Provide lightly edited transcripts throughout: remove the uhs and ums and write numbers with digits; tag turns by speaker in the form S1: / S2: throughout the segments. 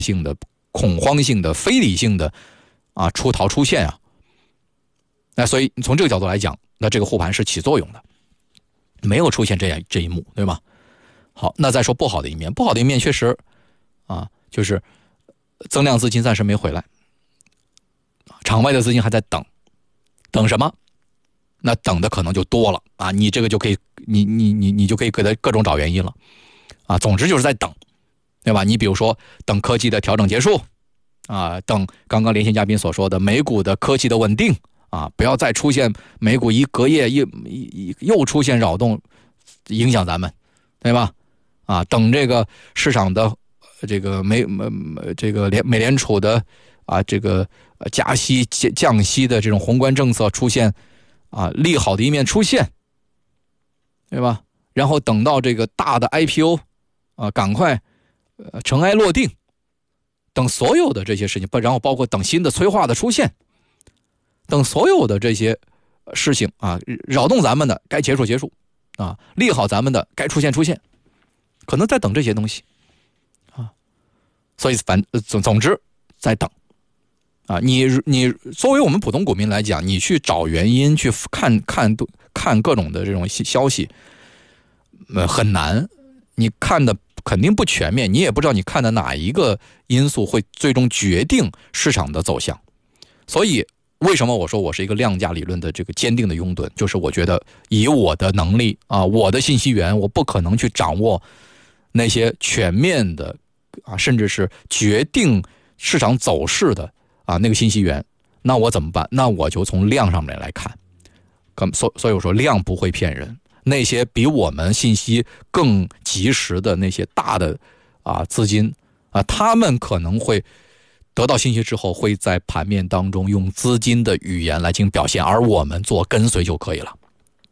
S1: 性的、恐慌性的、非理性的出逃出现啊。那所以从这个角度来讲，那这个护盘是起作用的，没有出现这一幕，对吧？好，那再说不好的一面，不好的一面确实就是增量资金暂时没回来，场外的资金还在等什么？那等的可能就多了啊！你这个就可以，你就可以给他各种找原因了啊。总之就是在等，对吧？你比如说等科技的调整结束等刚刚连线嘉宾所说的美股的科技的稳定不要再出现美股隔夜又出现扰动，影响咱们，对吧？等这个市场的这个美联储的这个加息降息的这种宏观政策出现利好的一面出现，对吧？然后等到这个大的 IPO 赶快尘埃落定，等所有的这些事情，然后包括等新的催化的出现，等所有的这些事情扰动咱们的该结束结束利好咱们的该出现出现，可能在等这些东西所以总之在等你作为我们普通股民来讲，你去找原因去看各种的这种消息很难，你看的肯定不全面，你也不知道你看的哪一个因素会最终决定市场的走向。所以为什么我说我是一个量价理论的这个坚定的拥趸，就是我觉得以我的能力我的信息源，我不可能去掌握那些全面的甚至是决定市场走势的那个信息源，那我怎么办？那我就从量上面来看。所以我说量不会骗人，那些比我们信息更及时的那些大的资金他们可能会得到信息之后，会在盘面当中用资金的语言来进行表现，而我们做跟随就可以了，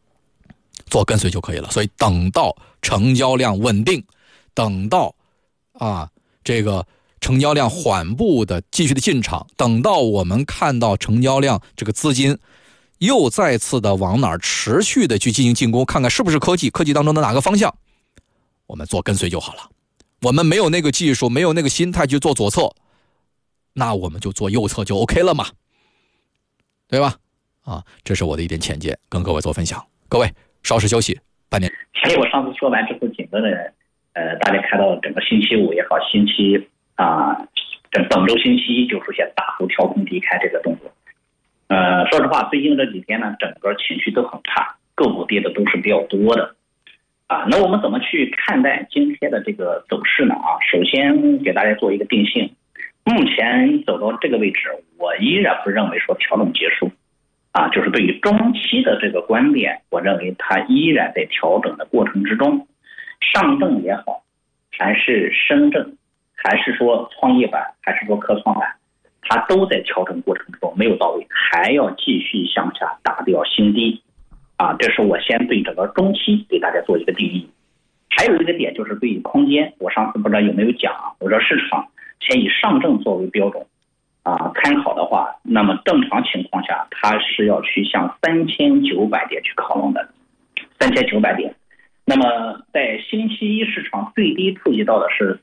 S1: 所以等到成交量稳定，等到这个成交量缓步的继续的进场，等到我们看到成交量这个资金又再次的往哪儿持续的去进行进攻，看看是不是科技当中的哪个方向，我们做跟随就好了。我们没有那个技术，没有那个心态去做左侧，那我们就做右侧就 OK 了嘛，对吧？这是我的一点浅见，跟各位做分享。各位稍事休息，半年。
S2: 所以我上次说完之后，紧跟着大家看到整个星期五也好，星期本周星期一就出现大幅跳空低开这个动作。说实话，最近这几天呢，整个情绪都很差，个股跌的都是比较多的。那我们怎么去看待今天的这个走势呢？首先给大家做一个定性，目前走到这个位置，我依然不认为说调整结束。就是对于中期的这个观点，我认为它依然在调整的过程之中，上证也好，还是深证，还是说创业板，还是说科创板，它都在调整过程中没有到位，还要继续向下打掉新低这是我先对整个中期给大家做一个定义。还有一个点就是对于空间，我上次不知道有没有讲我说市场先以上证作为标准参考的话，那么正常情况下它是要去向3900点去靠拢的，3900点。那么在星期一市场最低触及到的是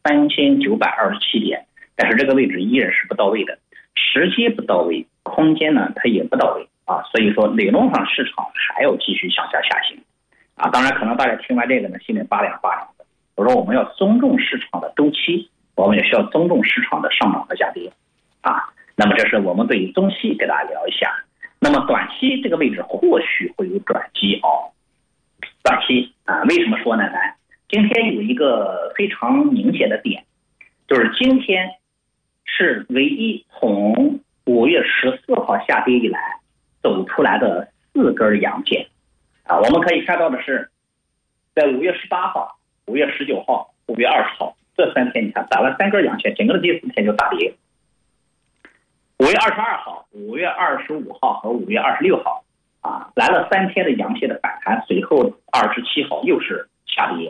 S2: 3927点，但是这个位置依然是不到位的，时机不到位，空间呢它也不到位所以说理论上市场还要继续向下下行当然可能大家听完这个呢心里拔凉的，我说我们要尊重市场的周期，我们也需要尊重市场的上涨和下跌那么这是我们对于中期给大家聊一下。那么短期这个位置或许会有转机短期为什么说呢？今天有一个非常明显的点，就是今天是唯一从5月14号下跌以来走出来的4根阳线我们可以看到的是，在5月18号、5月19号、5月20号这3天，你看打了3根阳线，整个的第4天就大跌。5月22号、5月25号和5月26号来了3天的阳线的反弹，随后27号又是下跌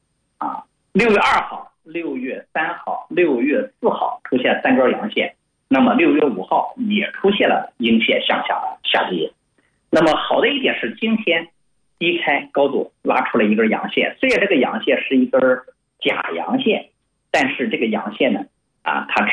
S2: 6月2号、6月3号、6月4号出现3根阳线，那么6月5号也出现了阴线向下的下跌。那么好的一点是，今天低开高走拉出了一根阳线，虽然这个阳线是一根假阳线，但是这个阳线呢啊，它